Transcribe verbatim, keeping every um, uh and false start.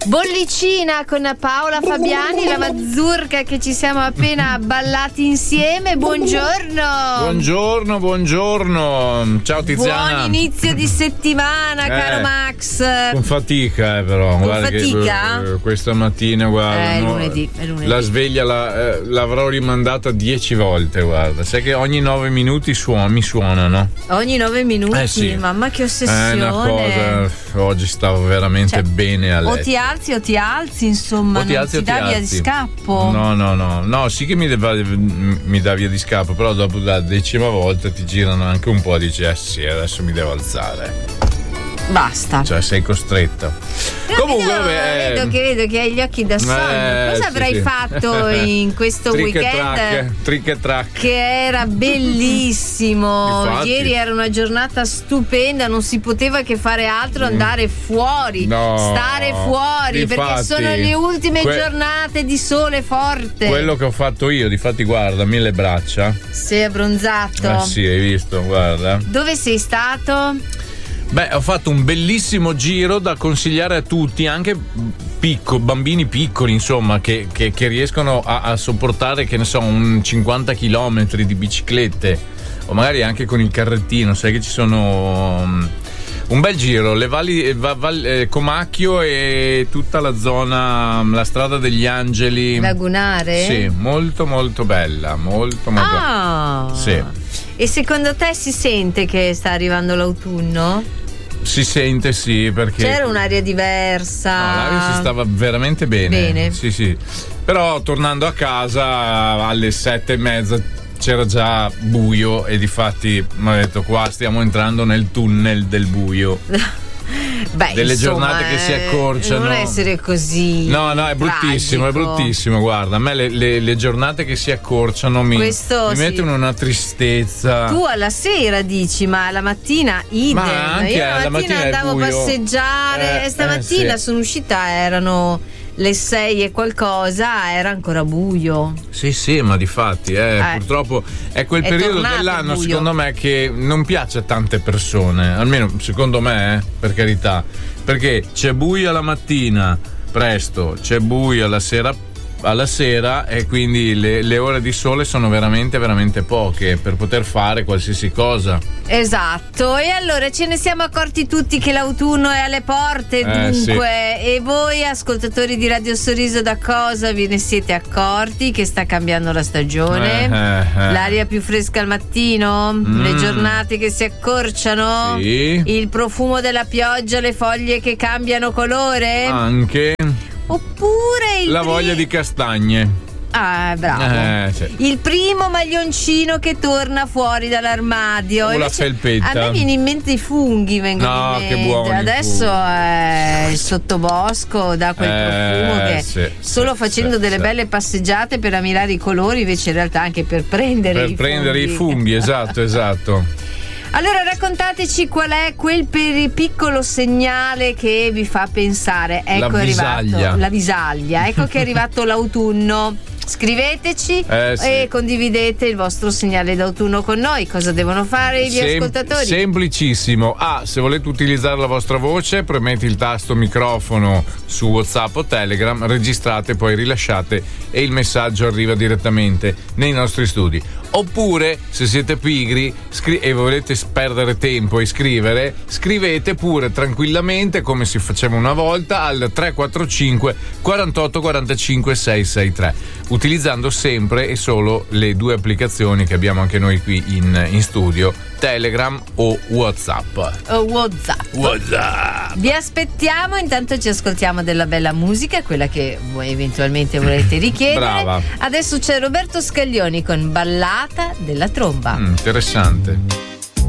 Bollicina con Paola Fabiani, la Mazurka che ci siamo appena ballati insieme. Buongiorno. Buongiorno, buongiorno. Ciao Tiziana. Buon inizio di settimana, eh, caro Max. Con fatica, eh, però. Con guarda fatica? Che, eh, questa mattina, guarda. Eh, è no, lunedì, è lunedì. La sveglia la, eh, l'avrò rimandata dieci volte, guarda. Sai che ogni nove minuti suona, mi suonano. Ogni nove minuti? Eh, sì. Mamma che ossessione. È una cosa. Oggi stavo veramente cioè, bene a letto. O ti alzi o ti alzi, insomma, o ti non alzi ti o ti dà via alzi. di scappo. No, no, no, no, sì che mi, deve, mi dà via di scappo, però dopo la decima volta ti girano anche un po' e dici, eh sì, adesso mi devo alzare. Basta. Cioè sei costretto. Però Comunque vedo, vabbè, vedo che vedo che hai gli occhi da sonno. eh, Cosa sì, avrai sì. fatto in questo Trick e weekend? track, trick e track. Che era bellissimo. Infatti. Ieri era una giornata stupenda, non si poteva che fare altro, andare fuori, No, stare fuori, difatti, perché sono le ultime que- giornate di sole forte. Quello che ho fatto io, difatti guarda, mille braccia. Sei abbronzato. Eh sì, hai visto, guarda. Dove sei stato? Beh, ho fatto un bellissimo giro da consigliare a tutti, anche picco, bambini piccoli, insomma, che, che, che riescono a, a sopportare, che ne so, un cinquanta chilometri di biciclette, o magari anche con il carrettino. Sai che ci sono um, un bel giro, le valli, va, val, eh, Comacchio e tutta la zona, la strada degli Angeli. Lagunare? Sì, molto molto bella, molto molto. Ah. Sì. E secondo te si sente che sta arrivando l'autunno? Si sente, sì, perché C'era un'aria diversa. no, l'aria si stava veramente bene. Bene. Sì, sì. Però tornando a casa alle sette e mezza c'era già buio e difatti mi ha detto qua stiamo entrando nel tunnel del buio. Beh, Delle insomma, giornate che si accorciano. Non essere così. No, no, è bruttissimo, tragico. è bruttissimo. Guarda, a me le, le, le giornate che si accorciano mi, Questo mi sì. mettono una tristezza. Tu alla sera dici, ma alla mattina idem. Ma anche Io la alla mattina mattina è andavo a buio. passeggiare Eh, e stamattina eh, sì. sono uscita, erano le sei e qualcosa, era ancora buio. Sì, sì, ma difatti, eh, Eh. purtroppo è quel È periodo tornato dell'anno, il buio. secondo me, che non piace a tante persone, almeno secondo me, eh, per carità, perché c'è buio la mattina presto, c'è buio la sera alla sera e quindi le, le ore di sole sono veramente veramente poche per poter fare qualsiasi cosa. Esatto, e allora ce ne siamo accorti tutti che l'autunno è alle porte, Eh, dunque, e voi ascoltatori di Radio Sorriso da cosa vi ne siete accorti? Che sta cambiando la stagione? Eh, eh, eh. L'aria più fresca al mattino? Mm. Le giornate che si accorciano? Sì. Il profumo della pioggia, le foglie che cambiano colore? Anche Oppure il la pri- voglia di castagne. Ah, bravo. Eh, sì. Il primo maglioncino che torna fuori dall'armadio. O la Invece felpetta. A me viene in mente i funghi, vengono No, in che mente. buoni i Adesso funghi. eh, il sottobosco dà quel Eh, profumo che sì, solo sì, facendo sì, delle sì. belle passeggiate per ammirare i colori, invece in realtà anche per prendere Per i prendere funghi. i funghi, esatto, esatto. Allora raccontateci qual è quel per- piccolo segnale che vi fa pensare. Ecco La è visaglia. arrivato la visaglia, ecco che è arrivato l'autunno. Scriveteci Eh, sì. e condividete il vostro segnale d'autunno con noi. Cosa devono fare gli Sem- ascoltatori? Semplicissimo. Ah, se volete utilizzare la vostra voce, premete il tasto microfono su WhatsApp o Telegram, registrate, poi rilasciate e il messaggio arriva direttamente nei nostri studi. Oppure, se siete pigri scri- e volete perdere tempo e scrivere, scrivete pure tranquillamente, come si faceva una volta, al tre quattro cinque quarantotto quarantacinque seicentosessantatré, utilizzando sempre e solo le due applicazioni che abbiamo anche noi qui in, in studio, Telegram o WhatsApp. Oh, WhatsApp. WhatsApp. Vi aspettiamo, intanto ci ascoltiamo della bella musica, quella che voi eventualmente volete richiedere. Brava. Adesso c'è Roberto Scaglioni con Ballata della tromba. Mm, interessante.